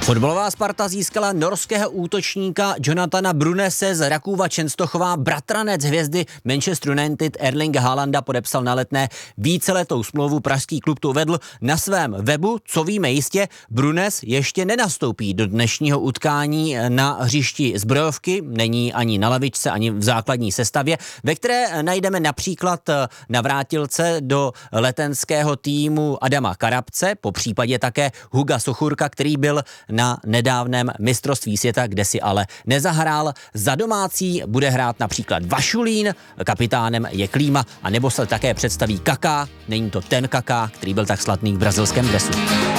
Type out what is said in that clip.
Fotbalová Sparta získala norského útočníka Jonathana Brunese z Rakúva Čenstochova. Bratranec hvězdy Manchester United Erlinga Haalanda podepsal na Letné víceletou smlouvu. Pražský klub to uvedl na svém webu. Co víme jistě, Brunes ještě nenastoupí do dnešního utkání na hřišti Zbrojovky. Není ani na lavičce, ani v základní sestavě, ve které najdeme například navrátilce do letenského týmu Adama Karabce, po případě také Huga Sochurka, který byl na nedávném mistrovství světa, kde si ale nezahrál. Za domácí bude hrát například Vašulín, kapitánem je Klíma, a nebo se také představí Kaká. Není to ten Kaká, který byl tak slavný v brazilském dresu.